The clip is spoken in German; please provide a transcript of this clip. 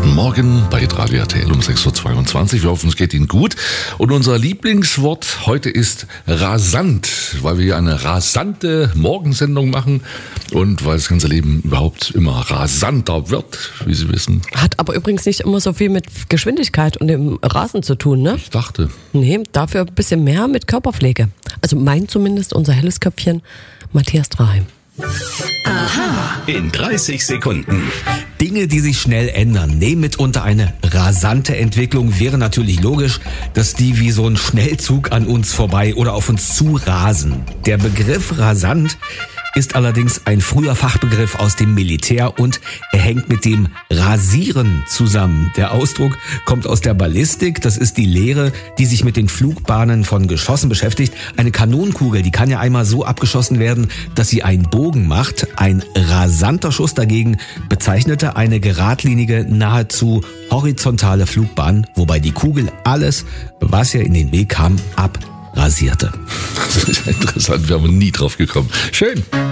Guten Morgen bei Radio RTL um 6.22 Uhr. Wir hoffen, es geht Ihnen gut. Und unser Lieblingswort heute ist rasant, weil wir hier eine rasante Morgensendung machen und weil das ganze Leben überhaupt immer rasanter wird, wie Sie wissen. Hat aber übrigens nicht immer so viel mit Geschwindigkeit und dem Rasen zu tun, ne? Ich dachte. Nee, dafür ein bisschen mehr mit Körperpflege. Also meint zumindest unser helles Köpfchen Matthias Draheim. Aha. In 30 Sekunden. Dinge, die sich schnell ändern, nehmen mitunter eine rasante Entwicklung. Wäre natürlich logisch, dass die wie so ein Schnellzug an uns vorbei oder auf uns zu rasen. Der Begriff rasant ist allerdings ein früher Fachbegriff aus dem Militär und er hängt mit dem Rasieren zusammen. Der Ausdruck kommt aus der Ballistik, das ist die Lehre, die sich mit den Flugbahnen von Geschossen beschäftigt. Eine Kanonenkugel, die kann ja einmal so abgeschossen werden, dass sie einen Bogen macht. Ein rasanter Schuss dagegen bezeichnete eine geradlinige, nahezu horizontale Flugbahn, wobei die Kugel alles, was ihr in den Weg kam, abrasierte. Das ist interessant, wir haben nie drauf gekommen. Schön.